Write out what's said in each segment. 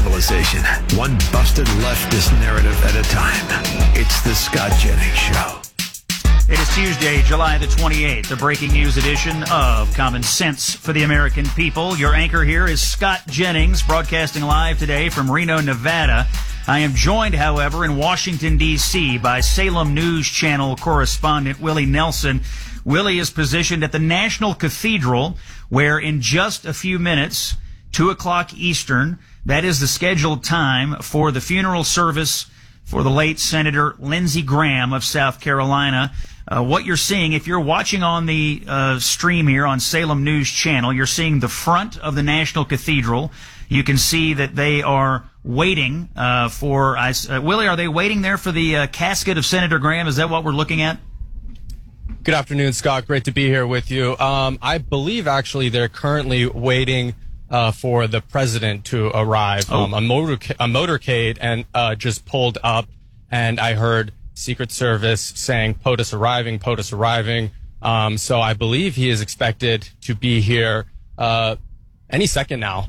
civilization, one busted leftist narrative at a time. It's the Scott Jennings Show. It is Tuesday, July the 28th, the breaking news edition of Common Sense for the American People. Your anchor here is Scott Jennings, broadcasting live today from Reno, Nevada. I am joined, however, in Washington, D.C. by Salem News Channel correspondent Willie Nelson. Willie is positioned at the National Cathedral, where in just a few minutes, 2 o'clock Eastern, that is the scheduled time for the funeral service for the late Senator Lindsey Graham of South Carolina. What you're seeing, if you're watching on the stream here on Salem News Channel, you're seeing the front of the National Cathedral. You can see that they are waiting for, Willie, are they waiting there for the casket of Senator Graham? Is that what we're looking at? Good afternoon, Scott. Great to be here with you. I believe, actually, they're currently waiting for the president to arrive. A motorcade and just pulled up, and I heard Secret Service saying, POTUS arriving, POTUS arriving. So I believe he is expected to be here any second now.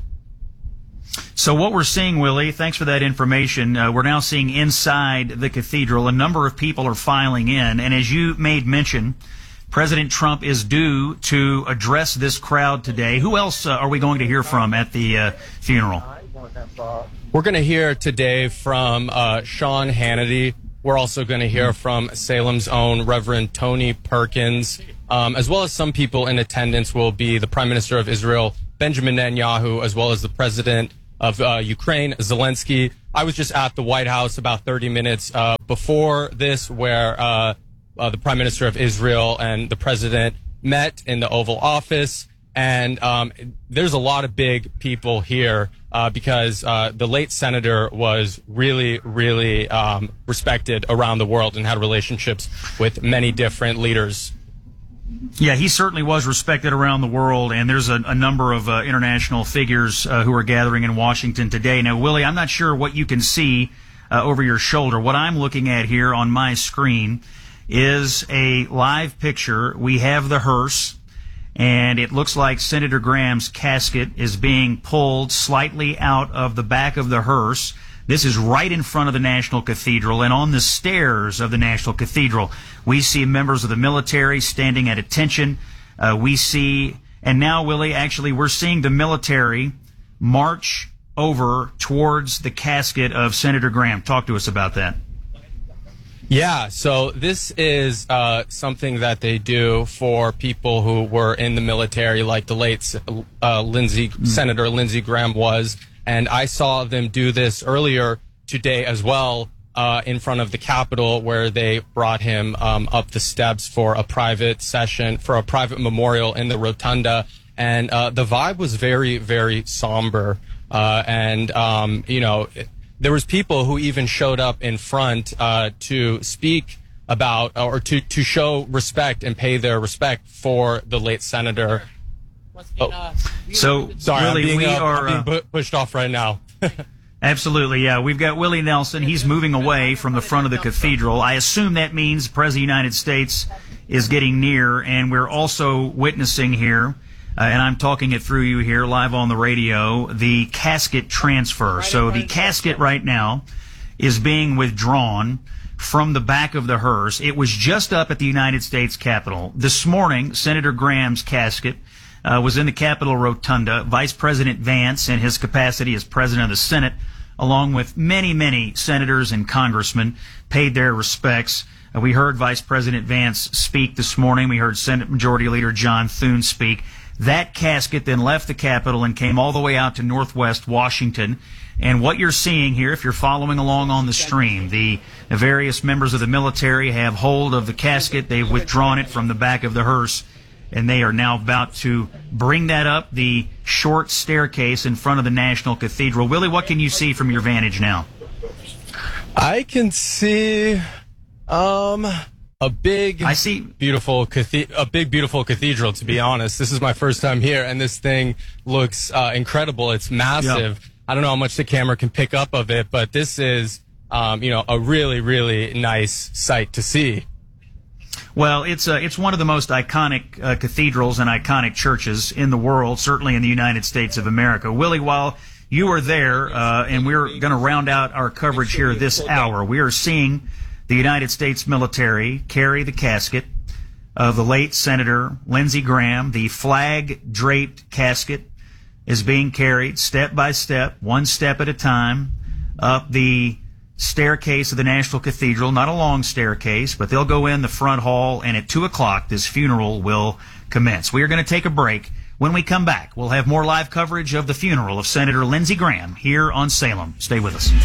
So what we're seeing, Willie, thanks for that information. We're now seeing inside the cathedral a number of people are filing in. And as you made mention, President Trump is due to address this crowd today. Who else are we going to hear from at the funeral? We're going to hear today from Sean Hannity. We're also going to hear from Salem's own Reverend Tony Perkins, as well as some people in attendance will be the Prime Minister of Israel, Benjamin Netanyahu, as well as the President of Ukraine, Zelensky. I was just at the White House about 30 minutes before this, where the Prime Minister of Israel and the President met in the Oval Office. And there's a lot of big people here because the late senator was really, really respected around the world and had relationships with many different leaders. Yeah, he certainly was respected around the world, and there's a number of international figures who are gathering in Washington today. Now, Willie, I'm not sure what you can see over your shoulder. What I'm looking at here on my screen is a live picture. We have the hearse, and it looks like Senator Graham's casket is being pulled slightly out of the back of the hearse. This is right in front of the National Cathedral, and on the stairs of the National Cathedral, we see members of the military standing at attention. We see, and now, Willie, actually, we're seeing the military march over towards the casket of Senator Graham. Talk to us about that. Yeah, so this is something that they do for people who were in the military, like the late Senator Lindsey Graham was. And I saw them do this earlier today as well in front of the Capitol, where they brought him up the steps for a private session, for a private memorial in the rotunda. And the vibe was very, very somber. You know, there was people who even showed up in front to speak about or to show respect and pay their respect for the late senator. So, sorry, really, I'm being pushed off right now. Absolutely, yeah. We've got Willie Nelson. He's moving away from the front of the cathedral. I assume that means the President of the United States is getting near, and we're also witnessing here, and I'm talking it through you here live on the radio, the casket transfer. So the casket right now is being withdrawn from the back of the hearse. It was just up at the United States Capitol. This morning, Senator Graham's casket was in the Capitol Rotunda. Vice President Vance, in his capacity as President of the Senate, along with many, many senators and congressmen, paid their respects. We heard Vice President Vance speak this morning. We heard Senate Majority Leader John Thune speak. That casket then left the Capitol and came all the way out to Northwest Washington. And what you're seeing here, if you're following along on the stream, the various members of the military have hold of the casket. They've withdrawn it from the back of the hearse, and they are now about to bring that up the short staircase in front of the National Cathedral. Willie, what can you see from your vantage now? I can see a big, beautiful cathedral, to be honest. This is my first time here, and this thing looks incredible. It's massive. Yep. I don't know how much the camera can pick up of it, but this is, a really, really nice sight to see. Well, it's one of the most iconic cathedrals and iconic churches in the world, certainly in the United States of America. Willie, while you are there, and we're going to round out our coverage here this hour. We are seeing the United States military carry the casket of the late Senator Lindsey Graham. The flag-draped casket is being carried step by step, one step at a time, up the staircase of the National Cathedral. Not a long staircase, but they'll go in the front hall, and at 2 o'clock, this funeral will commence. We are going to take a break. When we come back, we'll have more live coverage of the funeral of Senator Lindsey Graham here on Salem. Stay with us.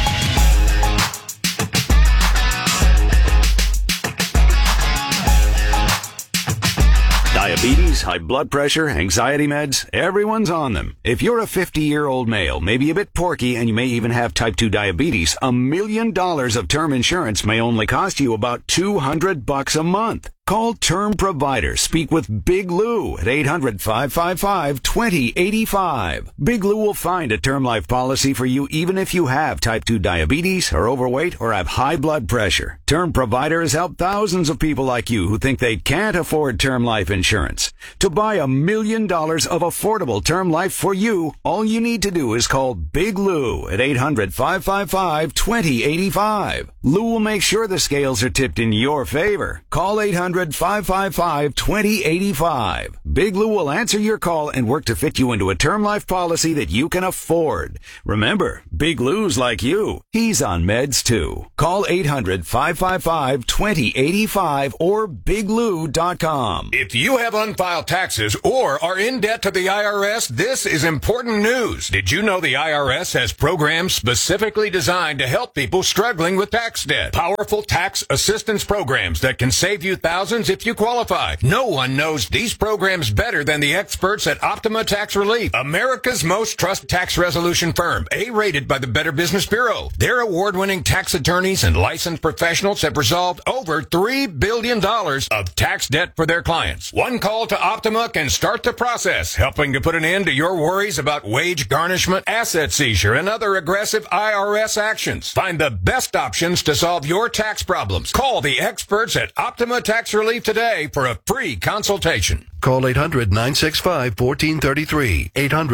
Diabetes, high blood pressure, anxiety meds, everyone's on them. If you're a 50-year-old male, maybe a bit porky, and you may even have type 2 diabetes, $1 million of term insurance may only cost you about $200 a month. Call Term Provider. Speak with Big Lou at 800-555-2085. Big Lou will find a term life policy for you even if you have type 2 diabetes, are overweight, or have high blood pressure. Term Provider has helped thousands of people like you who think they can't afford term life insurance. To buy $1 million of affordable term life for you, all you need to do is call Big Lou at 800-555-2085. Lou will make sure the scales are tipped in your favor. Call 800-555-2085. Big Lou will answer your call and work to fit you into a term life policy that you can afford. Remember, Big Lou's like you. He's on meds too. Call 800-555-2085 or biglou.com. If you have unfiled taxes or are in debt to the IRS, this is important news. Did you know the IRS has programs specifically designed to help people struggling with tax debt? Powerful tax assistance programs that can save you thousands if you qualify. No one knows these programs better than the experts at Optima Tax Relief, America's most trusted tax resolution firm, A-rated by the Better Business Bureau. Their award-winning tax attorneys and licensed professionals have resolved over $3 billion of tax debt for their clients. One call to Optima can start the process, helping to put an end to your worries about wage garnishment, asset seizure, and other aggressive IRS actions. Find the best options to solve your tax problems. Call the experts at Optima Tax Relief today for a free consultation. Call 800-965-1433.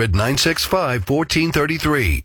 800-965-1433.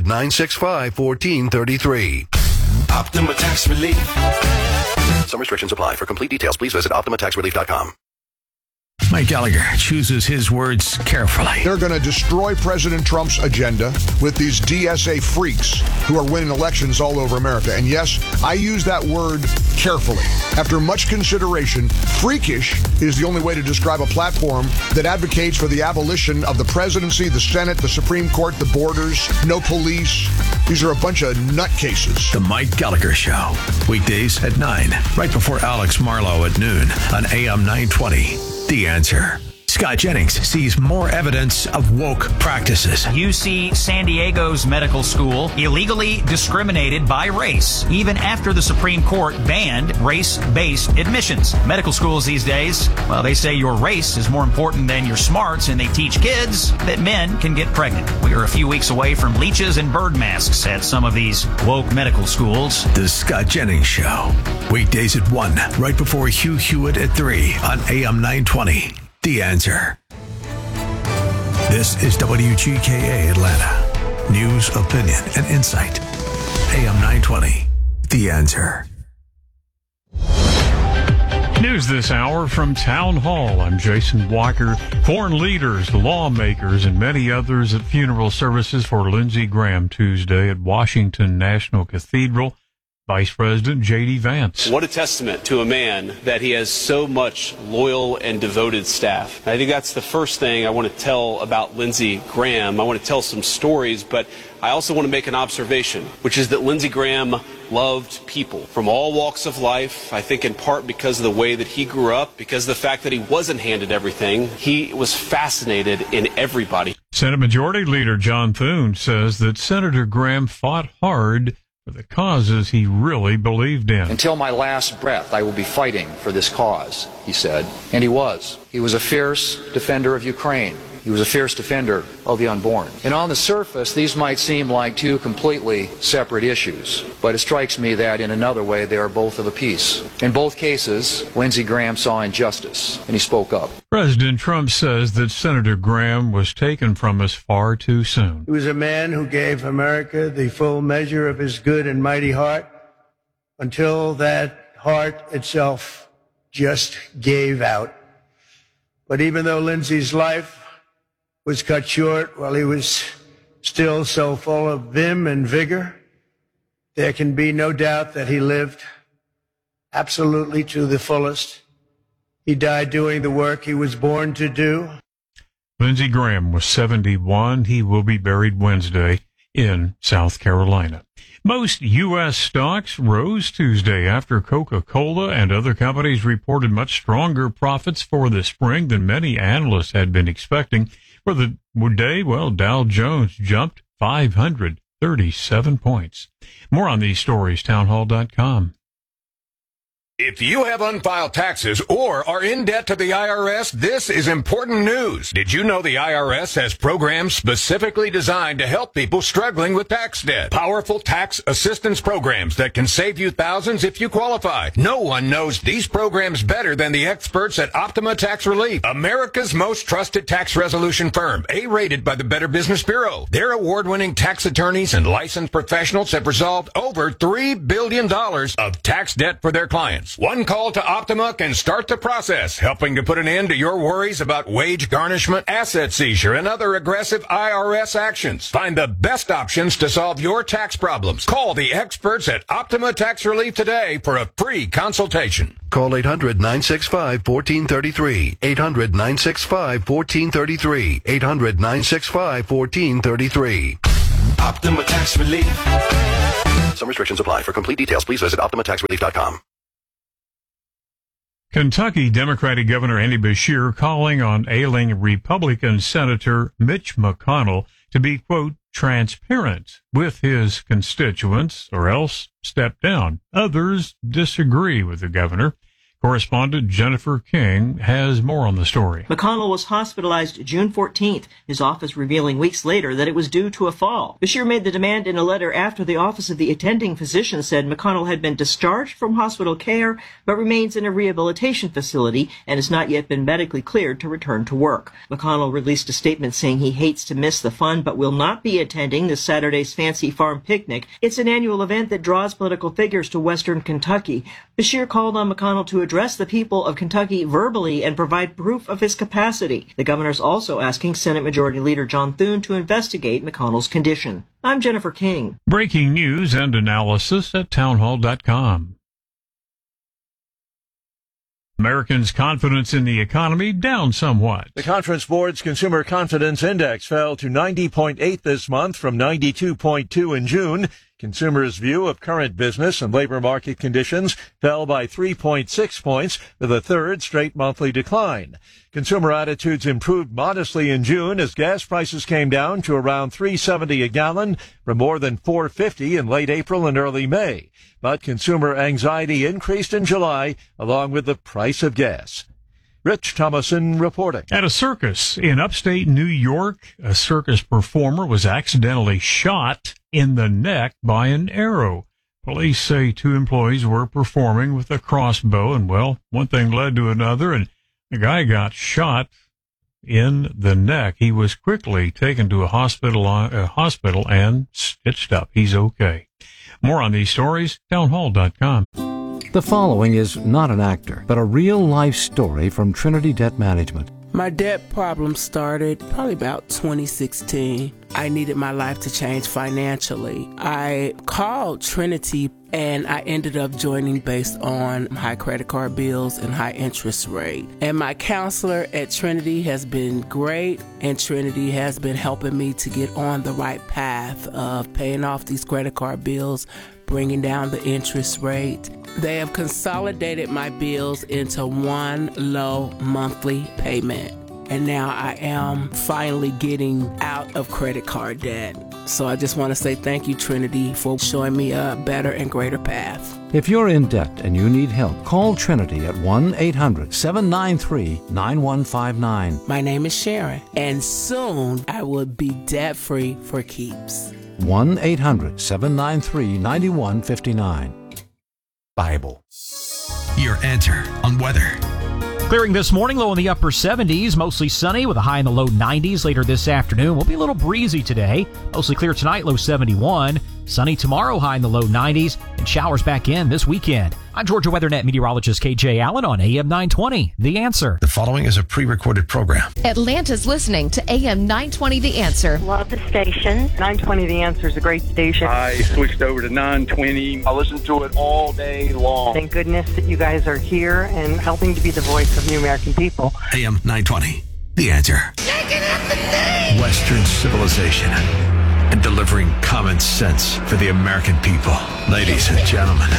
800-965-1433. Optima Tax Relief. Some restrictions apply. For complete details, please visit OptimaTaxRelief.com. Mike Gallagher chooses his words carefully. They're going to destroy President Trump's agenda with these DSA freaks who are winning elections all over America. And yes, I use that word carefully. After much consideration, freakish is the only way to describe a platform that advocates for the abolition of the presidency, the Senate, the Supreme Court, the borders, no police. These are a bunch of nutcases. The Mike Gallagher Show. Weekdays at 9, right before Alex Marlowe at noon on AM 920. The Answer. Scott Jennings sees more evidence of woke practices. UC San Diego's medical school illegally discriminated by race, even after the Supreme Court banned race-based admissions. Medical schools these days, well, they say your race is more important than your smarts, and they teach kids that men can get pregnant. We are a few weeks away from leeches and bird masks at some of these woke medical schools. The Scott Jennings Show. Weekdays at 1, right before Hugh Hewitt at 3 on AM 920. The Answer. This is WGKA Atlanta. News, opinion, and insight. AM 920. The Answer. News this hour from Town Hall. I'm Jason Walker. Foreign leaders, lawmakers, and many others at funeral services for Lindsey Graham Tuesday at Washington National Cathedral. Vice President J.D. Vance. What a testament to a man that he has so much loyal and devoted staff. I think that's the first thing I want to tell about Lindsey Graham. I want to tell some stories, but I also want to make an observation, which is that Lindsey Graham loved people from all walks of life. I think in part because of the way that he grew up, because of the fact that he wasn't handed everything. He was fascinated in everybody. Senate Majority Leader John Thune says that Senator Graham fought hard for the causes he really believed in. Until my last breath, I will be fighting for this cause, he said. And he was. He was a fierce defender of Ukraine. He was a fierce defender of the unborn. And on the surface, these might seem like two completely separate issues, but it strikes me that in another way they are both of a piece. In both cases, Lindsey Graham saw injustice, and he spoke up. President Trump says that Senator Graham was taken from us far too soon. He was a man who gave America the full measure of his good and mighty heart until that heart itself just gave out. But even though Lindsey's life was cut short while he was still so full of vim and vigor, there can be no doubt that he lived absolutely to the fullest. He died doing the work he was born to do. Lindsey Graham was 71. He will be buried Wednesday in South Carolina. Most U.S. stocks rose Tuesday after Coca-Cola and other companies reported much stronger profits for the spring than many analysts had been expecting. For the day, Dow Jones jumped 537 points. More on these stories, townhall.com. If you have unfiled taxes or are in debt to the IRS, this is important news. Did you know the IRS has programs specifically designed to help people struggling with tax debt? Powerful tax assistance programs that can save you thousands if you qualify. No one knows these programs better than the experts at Optima Tax Relief, America's most trusted tax resolution firm, A-rated by the Better Business Bureau. Their award-winning tax attorneys and licensed professionals have resolved over $3 billion of tax debt for their clients. One call to Optima can start the process, helping to put an end to your worries about wage garnishment, asset seizure, and other aggressive IRS actions. Find the best options to solve your tax problems. Call the experts at Optima Tax Relief today for a free consultation. Call 800-965-1433. 800-965-1433. 800-965-1433. Optima Tax Relief. Some restrictions apply. For complete details, please visit OptimaTaxRelief.com. Kentucky Democratic Governor Andy Beshear calling on ailing Republican Senator Mitch McConnell to be, quote, transparent with his constituents or else step down. Others disagree with the governor. Correspondent Jennifer King has more on the story. McConnell was hospitalized June 14th, his office revealing weeks later that it was due to a fall. Beshear made the demand in a letter after the office of the attending physician said McConnell had been discharged from hospital care but remains in a rehabilitation facility and has not yet been medically cleared to return to work. McConnell released a statement saying he hates to miss the fun but will not be attending this Saturday's Fancy Farm Picnic. It's an annual event that draws political figures to western Kentucky. Beshear called on McConnell to address the people of Kentucky verbally and provide proof of his capacity. The governor's also asking Senate Majority Leader John Thune to investigate McConnell's condition. I'm Jennifer King. Breaking news and analysis at townhall.com. Americans' confidence in the economy down somewhat. The Conference Board's Consumer Confidence Index fell to 90.8 this month from 92.2 in June. Consumers' view of current business and labor market conditions fell by 3.6 points, with a third straight monthly decline. Consumer attitudes improved modestly in June as gas prices came down to around $3.70 a gallon from more than $4.50 in late April and early May. But consumer anxiety increased in July, along with the price of gas. Rich Thomason reporting. At a circus in upstate New York, a circus performer was accidentally shot in the neck by an arrow. Police say 2 employees were performing with a crossbow, and, one thing led to another, and the guy got shot in the neck. He was quickly taken to a hospital and stitched up. He's okay. More on these stories, townhall.com. The following is not an actor, but a real-life story from Trinity Debt Management. My debt problem started probably about 2016. I needed my life to change financially. I called Trinity and I ended up joining based on high credit card bills and high interest rate. And my counselor at Trinity has been great, and Trinity has been helping me to get on the right path of paying off these credit card bills, bringing down the interest rate. They have consolidated my bills into one low monthly payment. And now I am finally getting out of credit card debt. So I just want to say thank you, Trinity, for showing me a better and greater path. If you're in debt and you need help, call Trinity at 1-800-793-9159. My name is Sharon, and soon I will be debt-free for keeps. 1-800-793-9159. Bible. Your answer on weather. Clearing this morning, low in the upper 70s, mostly sunny with a high in the low 90s later this afternoon. Will be a little breezy today. Mostly clear tonight, low 71. Sunny tomorrow, high in the low 90s, and showers back in this weekend. I'm Georgia WeatherNet meteorologist KJ Allen on AM 920, The Answer. The following is a pre-recorded program. Atlanta's listening to AM 920, The Answer. Love the station. 920, The Answer is a great station. I switched over to 920. I listen to it all day long. Thank goodness that you guys are here and helping to be the voice of the American people. AM 920, The Answer. Shaking up the day. Western civilization and delivering common sense for the American people. Ladies and gentlemen,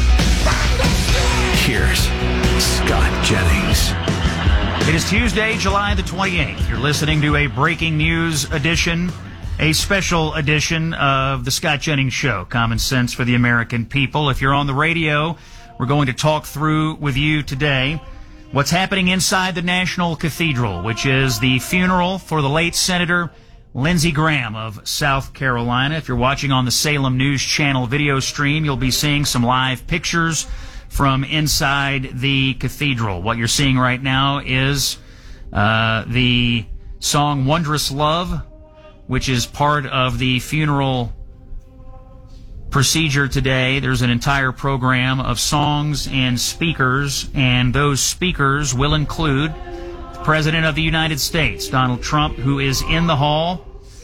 here's Scott Jennings. It is Tuesday, July the 28th. You're listening to a breaking news edition, a special edition of the Scott Jennings Show, Common Sense for the American People. If you're on the radio, we're going to talk through with you today what's happening inside the National Cathedral, which is the funeral for the late Senator Lindsey Graham of South Carolina. If you're watching on the Salem News Channel video stream, you'll be seeing some live pictures from inside the cathedral. What you're seeing right now is the song Wondrous Love, which is part of the funeral procedure today. There's an entire program of songs and speakers, and those speakers will include the President of the United States, Donald Trump, who is in the hall.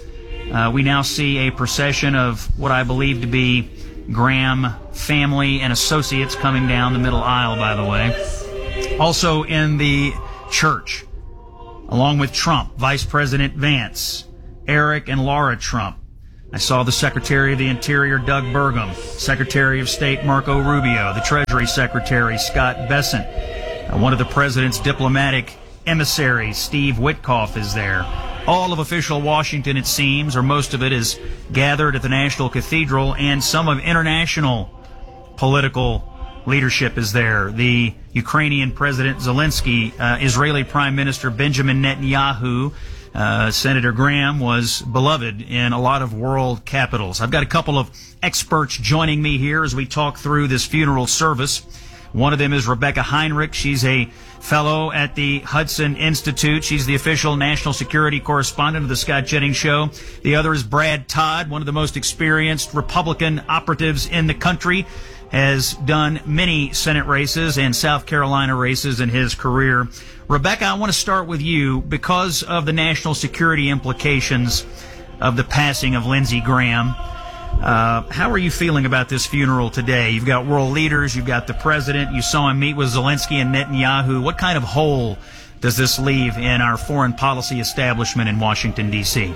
We now see a procession of what I believe to be Graham family and associates coming down the middle aisle, by the way. Also in the church, along with Trump, Vice President Vance, Eric and Laura Trump. I saw the Secretary of the Interior, Doug Burgum, Secretary of State, Marco Rubio, the Treasury Secretary, Scott Bessent, one of the President's diplomatic emissaries, Steve Witkoff, is there. All of official Washington, it seems, or most of it, is gathered at the National Cathedral, and some of international political leadership is there. The Ukrainian President Zelensky, Israeli Prime Minister Benjamin Netanyahu. Senator Graham was beloved in a lot of world capitals. I've got a couple of experts joining me here as we talk through this funeral service. One of them is Rebecca Heinrich. She's a fellow at the Hudson Institute. She's the official national security correspondent of the Scott Jennings Show. The other is Brad Todd, one of the most experienced Republican operatives in the country. Has done many Senate races and South Carolina races in his career. Rebecca, I want to start with you because of the national security implications of the passing of Lindsey Graham. How are you feeling about this funeral today? You've got world leaders, you've got the president, you saw him meet with Zelensky and Netanyahu. What kind of hole does this leave in our foreign policy establishment in Washington, D.C.?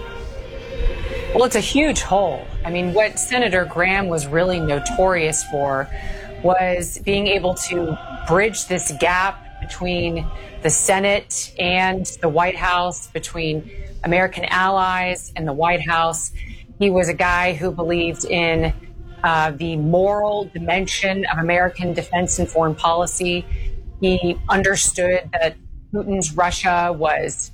Well, it's a huge hole. I mean, what Senator Graham was really notorious for was being able to bridge this gap between the Senate and the White House, between American allies and the White House. He was a guy who believed in the moral dimension of American defense and foreign policy. He understood that Putin's Russia was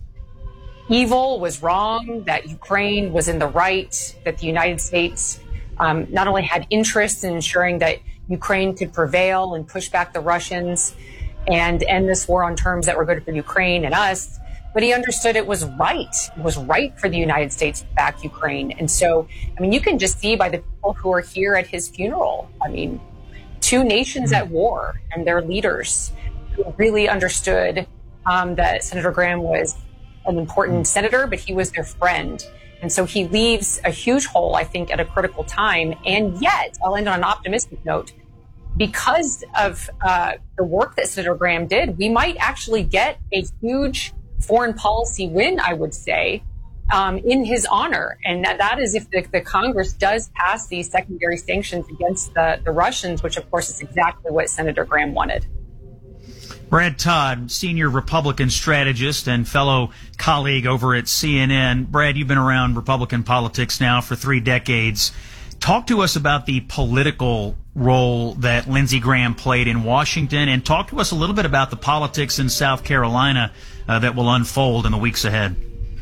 evil, was wrong, that Ukraine was in the right, that the United States not only had interest in ensuring that Ukraine could prevail and push back the Russians and end this war on terms that were good for Ukraine and us, but he understood it was right. It was right for the United States to back Ukraine. And so, I mean, you can just see by the people who are here at his funeral, I mean, two nations at war and their leaders who really understood that Senator Graham was an important senator, but he was their friend. And so he leaves a huge hole, I think, at a critical time. And yet, I'll end on an optimistic note, because of the work that Senator Graham did, we might actually get a huge foreign policy win, I would say, in his honor. And that is if the Congress does pass these secondary sanctions against the Russians, which, of course, is exactly what Senator Graham wanted. Brad Todd, senior Republican strategist and fellow colleague over at CNN. Brad, you've been around Republican politics now for 3 decades. Talk to us about the political role that Lindsey Graham played in Washington, and talk to us a little bit about the politics in South Carolina that will unfold in the weeks ahead.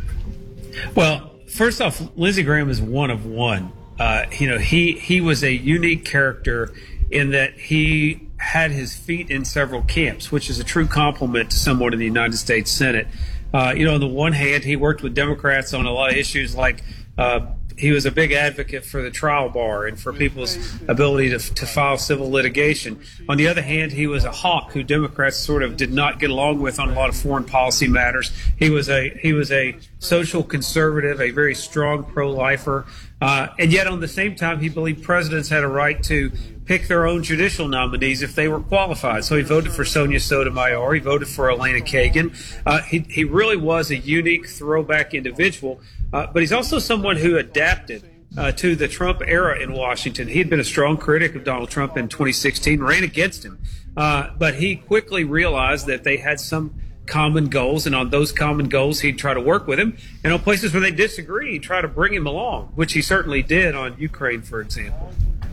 Well, first off, Lindsey Graham is one of one. He was a unique character in that he had his feet in several camps, which is a true compliment to someone in the United States Senate. On the one hand, he worked with Democrats on a lot of issues like he was a big advocate for the trial bar and for people's ability to file civil litigation. On the other hand, he was a hawk who Democrats sort of did not get along with on a lot of foreign policy matters. He was a social conservative, a very strong pro-lifer, and yet on the same time, he believed presidents had a right to pick their own judicial nominees if they were qualified. So he voted for Sonia Sotomayor. He voted for Elena Kagan. He really was a unique throwback individual. But he's also someone who adapted to the Trump era in Washington. He had been a strong critic of Donald Trump in 2016, ran against him. But he quickly realized that they had some common goals, and on those common goals, he'd try to work with him. And on places where they disagree, he'd try to bring him along, which he certainly did on Ukraine, for example.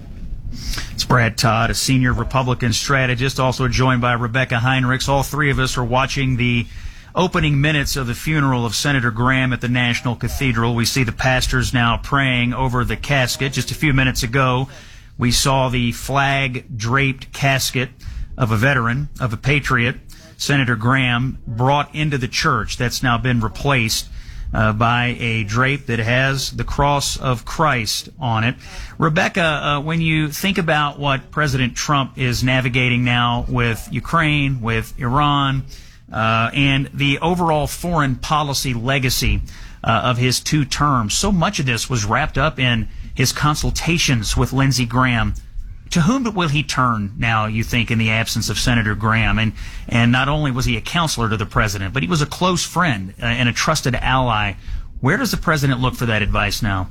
It's Brad Todd, a senior Republican strategist, also joined by Rebecca Heinrichs. All three of us are watching the opening minutes of the funeral of Senator Graham at the National Cathedral. We see the pastors now praying over the casket. Just a few minutes ago, we saw the flag-draped casket of a veteran, of a patriot, Senator Graham, brought into the church. That's now been replaced by a drape that has the cross of Christ on it. Rebecca, when you think about what President Trump is navigating now with Ukraine, with Iran, and the overall foreign policy legacy of his 2 terms, so much of this was wrapped up in his consultations with Lindsey Graham. To whom will he turn now, you think, in the absence of Senator Graham? And not only was he a counselor to the president, but he was a close friend and a trusted ally. Where does the president look for that advice now?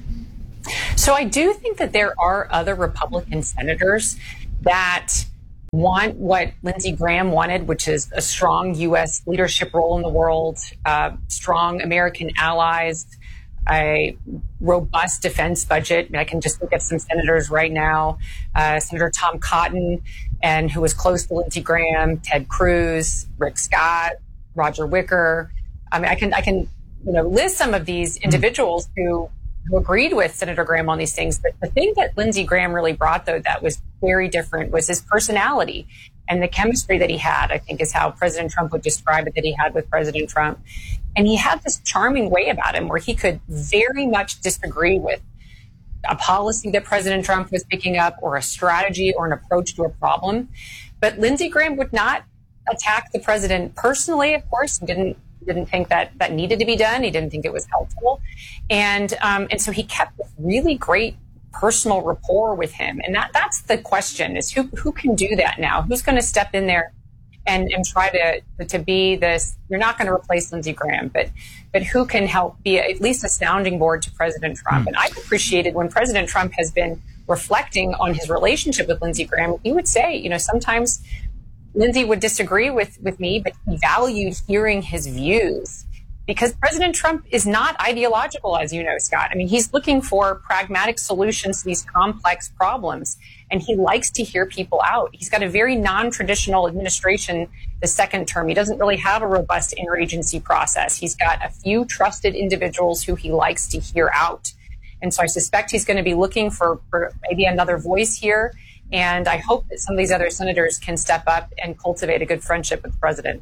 So I do think that there are other Republican senators that want what Lindsey Graham wanted, which is a strong U.S. leadership role in the world, strong American allies, a robust defense budget. I mean, I can just look at some senators right now. Senator Tom Cotton, and who was close to Lindsey Graham, Ted Cruz, Rick Scott, Roger Wicker. I mean, I can list some of these individuals who agreed with Senator Graham on these things. But the thing that Lindsey Graham really brought, though, that was very different was his personality and the chemistry that he had, I think, is how President Trump would describe it, that he had with President Trump. And he had this charming way about him where he could very much disagree with a policy that President Trump was picking up or a strategy or an approach to a problem. But Lindsey Graham would not attack the president personally, of course. He didn't think that needed to be done. He didn't think it was helpful. And so he kept this really great personal rapport with him. And that's the question, is who can do that now? Who's going to step in there and try to be this? You're not going to replace Lindsey Graham, but who can help be at least a sounding board to President Trump? And I've appreciated when President Trump has been reflecting on his relationship with Lindsey Graham, he would say, sometimes Lindsey would disagree with me, but he valued hearing his views. Because President Trump is not ideological, as you know, Scott. I mean, he's looking for pragmatic solutions to these complex problems, and he likes to hear people out. He's got a very non-traditional administration the second term. He doesn't really have a robust interagency process. He's got a few trusted individuals who he likes to hear out. And so I suspect he's going to be looking for maybe another voice here. And I hope that some of these other senators can step up and cultivate a good friendship with the president.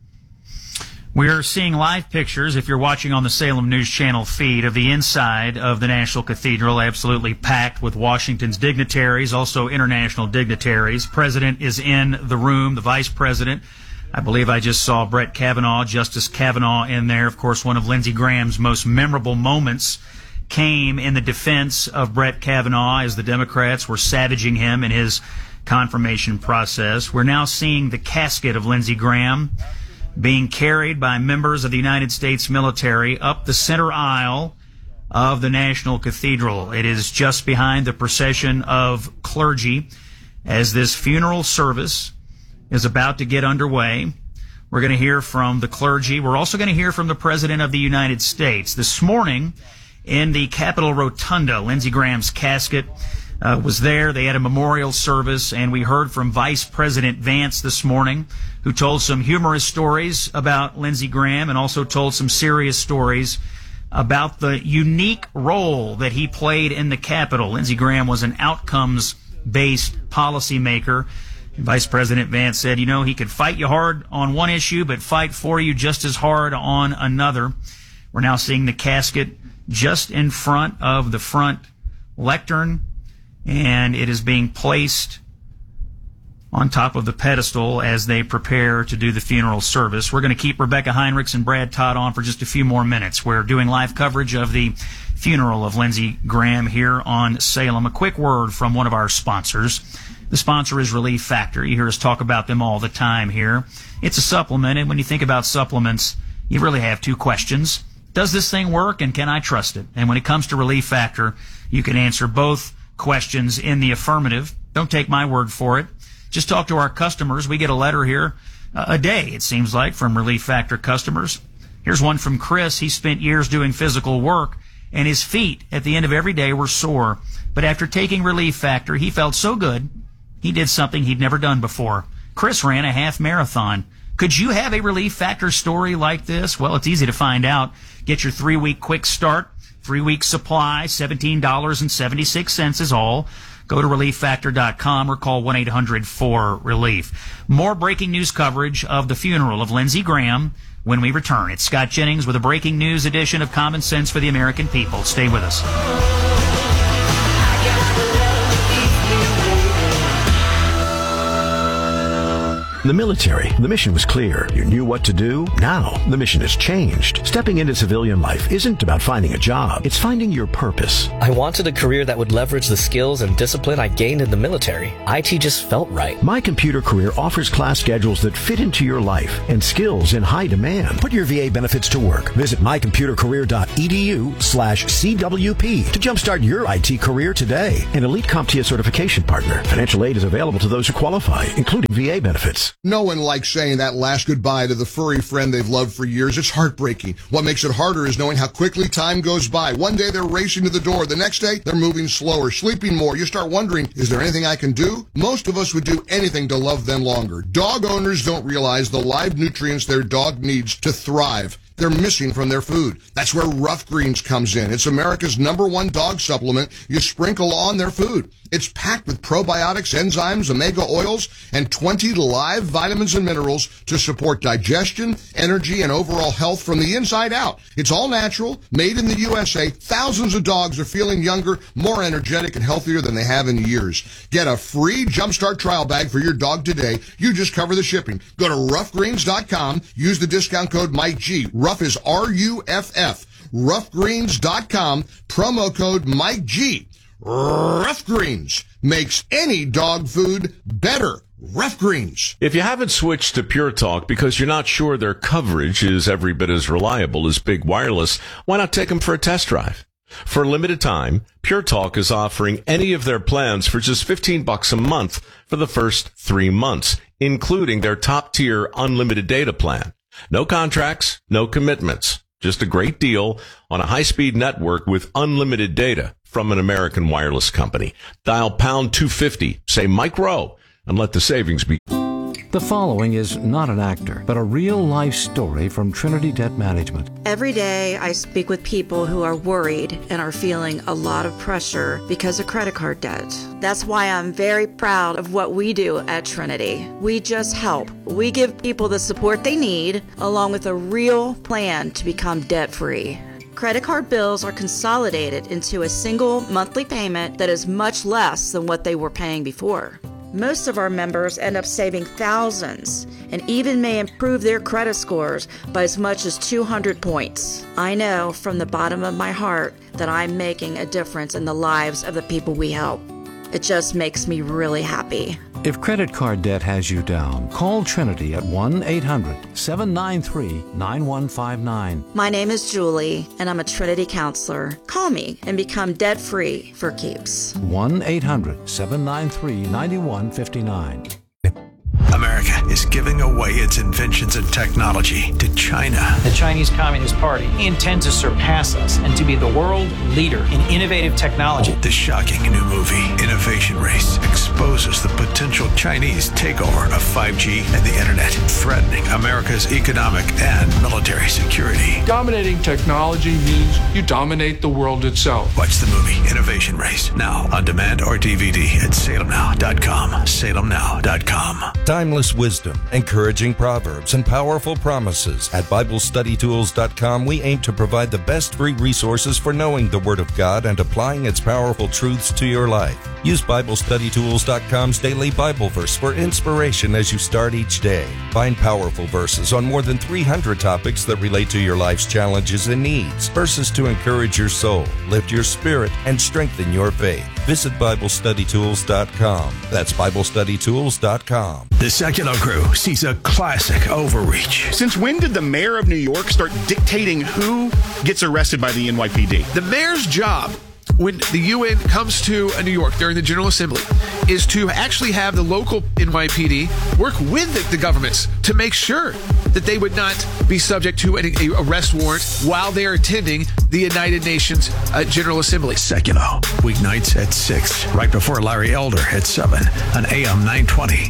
We're seeing live pictures, if you're watching on the Salem News Channel feed, of the inside of the National Cathedral, absolutely packed with Washington's dignitaries, also international dignitaries. President is in the room, the vice president. I believe I just saw Brett Kavanaugh, Justice Kavanaugh, in there. Of course, one of Lindsey Graham's most memorable moments came in the defense of Brett Kavanaugh as the Democrats were savaging him in his confirmation process. We're now seeing the casket of Lindsey Graham being carried by members of the United States military up the center aisle of the National Cathedral. It is just behind the procession of clergy as this funeral service is about to get underway. We're going to hear from the clergy. We're also going to hear from the President of the United States. This morning in the Capitol Rotunda, Lindsey Graham's casket was there. They had a memorial service, and we heard from Vice President Vance this morning, who told some humorous stories about Lindsey Graham and also told some serious stories about the unique role that he played in the Capitol. Lindsey Graham was an outcomes-based policymaker. Vice President Vance said, he could fight you hard on one issue, but fight for you just as hard on another. We're now seeing the casket just in front of the front lectern, and it is being placed on top of the pedestal as they prepare to do the funeral service. We're going to keep Rebecca Heinrichs and Brad Todd on for just a few more minutes. We're doing live coverage of the funeral of Lindsey Graham here on Salem. A quick word from one of our sponsors. The sponsor is Relief Factor. You hear us talk about them all the time here. It's a supplement, and when you think about supplements, you really have two questions. Does this thing work, and can I trust it? And when it comes to Relief Factor, you can answer both questions in the affirmative. Don't take my word for it. Just talk to our customers. We get a letter here a day, it seems like, from Relief Factor customers. Here's one from Chris. He spent years doing physical work, and his feet at the end of every day were sore. But after taking Relief Factor, he felt so good, he did something he'd never done before. Chris ran a half marathon. Could you have a Relief Factor story like this? Well, it's easy to find out. Get your 3-week quick start, 3-week supply, $17.76 is all. Go to ReliefFactor.com or call 1-800-4RELIEF. More breaking news coverage of the funeral of Lindsey Graham when we return. It's Scott Jennings with a breaking news edition of Common Sense for the American People. Stay with us. In the military, the mission was clear. You knew what to do. Now, the mission has changed. Stepping into civilian life isn't about finding a job. It's finding your purpose. I wanted a career that would leverage the skills and discipline I gained in the military. IT just felt right. My Computer Career offers class schedules that fit into your life and skills in high demand. Put your VA benefits to work. Visit mycomputercareer.edu/CWP to jumpstart your IT career today. An elite CompTIA certification partner. Financial aid is available to those who qualify, including VA benefits. No one likes saying that last goodbye to the furry friend they've loved for years. It's heartbreaking. What makes it harder is knowing how quickly time goes by. One day they're racing to the door. The next day they're moving slower, sleeping more. You start wondering, is there anything I can do? Most of us would do anything to love them longer. Dog owners don't realize the live nutrients their dog needs to thrive. They're missing from their food. That's where Rough Greens comes in. It's America's #1 dog supplement you sprinkle on their food. It's packed with probiotics, enzymes, omega oils, and 20 live vitamins and minerals to support digestion, energy, and overall health from the inside out. It's all natural, made in the USA. Thousands of dogs are feeling younger, more energetic, and healthier than they have in years. Get a free Jumpstart trial bag for your dog today. You just cover the shipping. Go to roughgreens.com. Use the discount code MikeG. Rough is RUFF. Roughgreens.com. Promo code MikeG. Rough Greens makes any dog food better. Rough Greens. If you haven't switched to Pure Talk because you're not sure their coverage is every bit as reliable as Big Wireless, why not take them for a test drive? For a limited time, Pure Talk is offering any of their plans for just $15 a month for the first 3 months, including their top-tier unlimited data plan. No contracts, no commitments. Just a great deal on a high-speed network with unlimited data from an American wireless company. Dial pound 250, say Mike Rowe, and let the savings be. The following is not an actor, but a real-life story from Trinity Debt Management. Every day I speak with people who are worried and are feeling a lot of pressure because of credit card debt. That's why I'm very proud of what we do at Trinity. We just help. We give people the support they need, along with a real plan to become debt-free. Credit card bills are consolidated into a single monthly payment that is much less than what they were paying before. Most of our members end up saving thousands and even may improve their credit scores by as much as 200 points. I know from the bottom of my heart that I'm making a difference in the lives of the people we help. It just makes me really happy. If credit card debt has you down, call Trinity at 1-800-793-9159. My name is Julie, and I'm a Trinity counselor. Call me and become debt-free for keeps. 1-800-793-9159. America America is giving away its inventions and technology to China. The Chinese Communist Party intends to surpass us and to be the world leader in innovative technology. The shocking new movie, Innovation Race, exposes the potential Chinese takeover of 5G and the internet, threatening America's economic and military security. Dominating technology means you dominate the world itself. Watch the movie Innovation Race now on demand or DVD at salemnow.com. salemnow.com. Timeless wisdom, encouraging proverbs, and powerful promises. At BibleStudyTools.com, we aim to provide the best free resources for knowing the Word of God and applying its powerful truths to your life. Use BibleStudyTools.com's daily Bible verse for inspiration as you start each day. Find powerful verses on more than 300 topics that relate to your life's challenges and needs. Verses to encourage your soul, lift your spirit, and strengthen your faith. Visit BibleStudyTools.com. That's BibleStudyTools.com. The Secular Crew sees a classic overreach. Since when did the mayor of New York start dictating who gets arrested by the NYPD? The mayor's job, when the UN comes to New York during the General Assembly, is to actually have the local NYPD work with the governments to make sure that they would not be subject to an arrest warrant while they are attending the United Nations General Assembly. Secular, weeknights at 6, right before Larry Elder at 7 on AM 920.